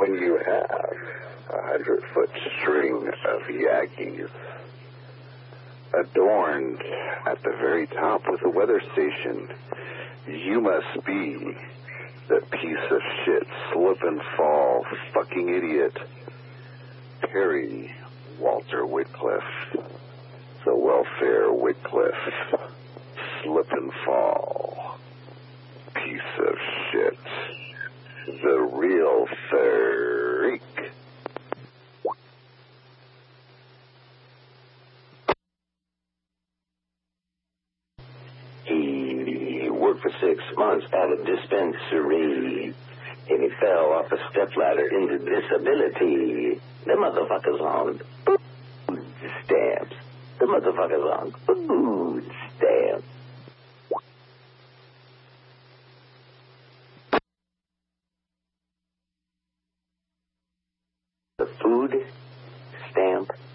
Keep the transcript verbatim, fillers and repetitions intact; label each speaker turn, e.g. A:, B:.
A: when you have a hundred-foot string of Yankees adorned at the very top with a weather station, you must be the piece of shit, slip and fall, fucking idiot, Perry Walter Whitcliffe, the welfare Whitcliffe, slip and fall, piece of shit, the real freak.
B: He worked for six months at a dispensary, and he fell off a stepladder into disability. The motherfucker's on food stamps. The motherfucker's on food stamps. The food stamp